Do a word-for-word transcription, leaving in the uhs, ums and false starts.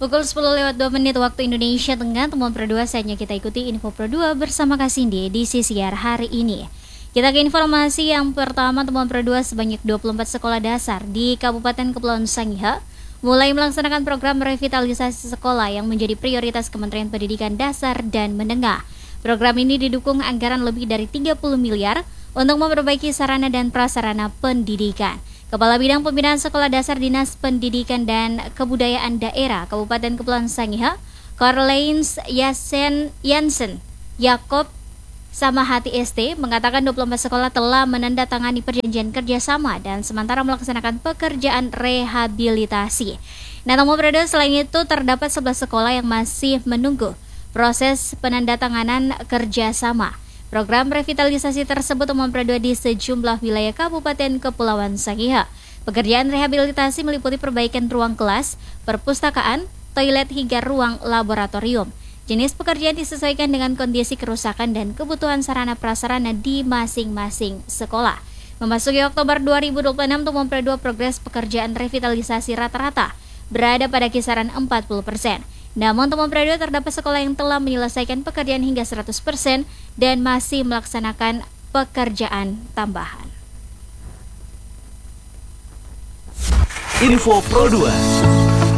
Pukul sepuluh lewat dua menit waktu Indonesia Tengah, temuan Pro dua, saatnya kita ikuti Info Pro dua bersama Kak Cindy di siar hari ini. Kita ke informasi yang pertama, temuan Pro dua sebanyak dua puluh empat sekolah dasar di Kabupaten Kepulauan Sangihe mulai melaksanakan program revitalisasi sekolah yang menjadi prioritas Kementerian Pendidikan Dasar dan Menengah. Program ini didukung anggaran lebih dari tiga puluh miliar untuk memperbaiki sarana dan prasarana pendidikan. Kepala Bidang Pembinaan Sekolah Dasar Dinas Pendidikan dan Kebudayaan Daerah Kabupaten Kepulauan Sangihe, Karl-Heinz Jansen Yakob Samahati S T, mengatakan dua puluh empat sekolah telah menandatangani perjanjian kerjasama dan sementara melaksanakan pekerjaan rehabilitasi. Nah, namun berada selain itu terdapat sebelas sekolah yang masih menunggu proses penandatanganan kerjasama. Program revitalisasi tersebut memperoleh di sejumlah wilayah Kabupaten Kepulauan Sangihe. Pekerjaan rehabilitasi meliputi perbaikan ruang kelas, perpustakaan, toilet hingga ruang laboratorium. Jenis pekerjaan disesuaikan dengan kondisi kerusakan dan kebutuhan sarana prasarana di masing-masing sekolah. Memasuki Oktober dua ribu dua puluh enam, Temuan Pro dua progres pekerjaan revitalisasi rata-rata berada pada kisaran empat puluh persen. Namun Temuan Pro dua terdapat sekolah yang telah menyelesaikan pekerjaan hingga seratus persen dan masih melaksanakan pekerjaan tambahan. Info Pro dua.